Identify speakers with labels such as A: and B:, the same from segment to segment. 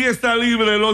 A: está libre el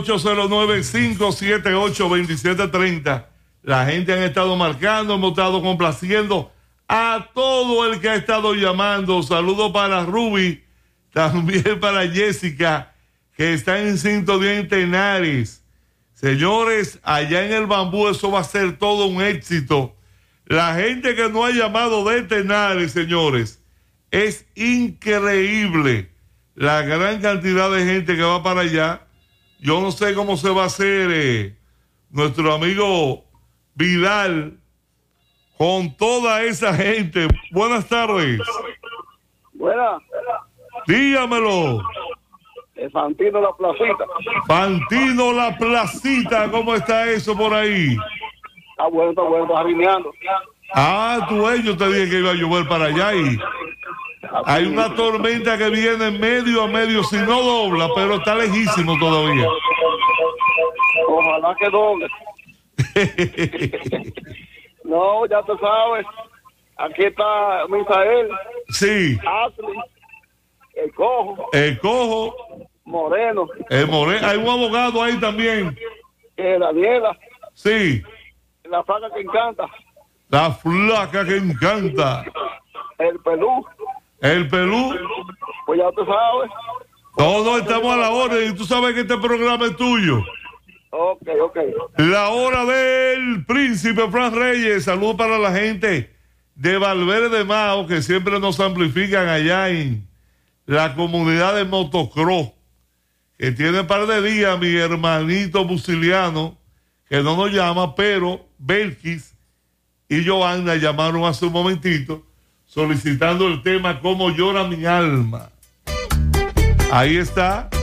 A: 809-578-2730. La gente han estado marcando, hemos estado complaciendo a todo el que ha estado llamando. Saludos para Ruby, también para Jessica, que está en sintonía en Tenares. Señores, allá en el Bambú eso va a ser todo un éxito. La gente que no ha llamado de Tenares, señores, es increíble la gran cantidad de gente que va para allá. Yo no sé cómo se va a hacer nuestro amigo Vidal con toda esa gente. Buenas tardes.
B: Buenas.
A: Dígamelo.
B: Fantino La Placita.
A: Fantino La Placita, ¿cómo está eso por ahí?
B: Está bueno, está arrimeando.
A: Yo te dije que iba a llover para allá y hay una tormenta que viene medio a medio, si no dobla, pero está lejísimo todavía.
B: Ojalá que doble. No, ya te sabes. Aquí está Misael.
A: Sí.
B: Ashley. El Cojo. Moreno.
A: Hay un abogado ahí también.
B: Daniela.
A: Sí.
B: La flaca que encanta.
A: La flaca que encanta.
B: El Pelú. Pues ya tú sabes.
A: Todos estamos a la orden y tú sabes que este programa es tuyo.
B: Ok.
A: La hora del príncipe Fran Reyes. Saludos para la gente de Valverde de Mao que siempre nos amplifican allá en la comunidad de motocross, que tiene un par de días mi hermanito Busiliano, que no nos llama, pero Belkis y Joanna llamaron hace un momentito solicitando el tema Cómo llora mi alma. Ahí está.